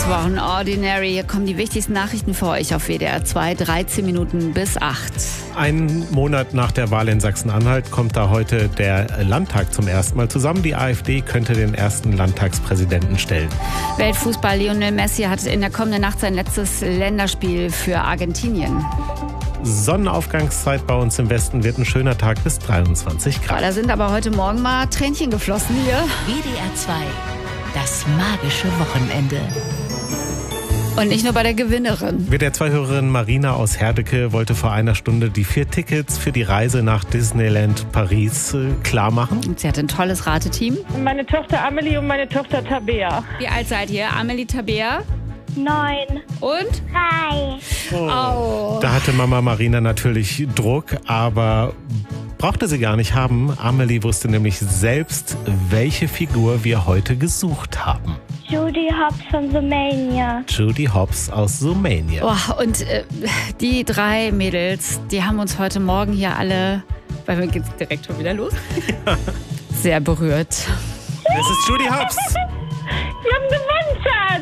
One Ordinary. Hier kommen die wichtigsten Nachrichten für euch auf WDR 2, 13 Minuten bis 8. Einen Monat nach der Wahl in Sachsen-Anhalt kommt da heute der Landtag zum ersten Mal zusammen. Die AfD könnte den ersten Landtagspräsidenten stellen. Weltfußball Lionel Messi hat in der kommenden Nacht sein letztes Länderspiel für Argentinien. Sonnenaufgangszeit bei uns im Westen, wird ein schöner Tag bis 23 Grad. Da sind aber heute Morgen mal Tränchen geflossen hier. WDR 2, das magische Wochenende. Und nicht nur bei der Gewinnerin. WDR 2-Hörerin Marina aus Herdecke wollte vor einer Stunde die 4 Tickets für die Reise nach Disneyland Paris klar machen. Und sie hat ein tolles Rateteam. Meine Tochter Amelie und meine Tochter Tabea. Wie alt seid ihr? Amelie, Tabea? 9. Und? 3. Oh. Da hatte Mama Marina natürlich Druck, aber brauchte sie gar nicht haben. Amelie wusste nämlich selbst, welche Figur wir heute gesucht haben. Judy Hopps von Sumania. Judy Hopps aus Sumania. Oh, und die 3 Mädels, die haben uns heute Morgen hier alle, weil wir geht's direkt schon wieder los, sehr berührt. Es ist Judy Hopps. Wir haben gewonnen.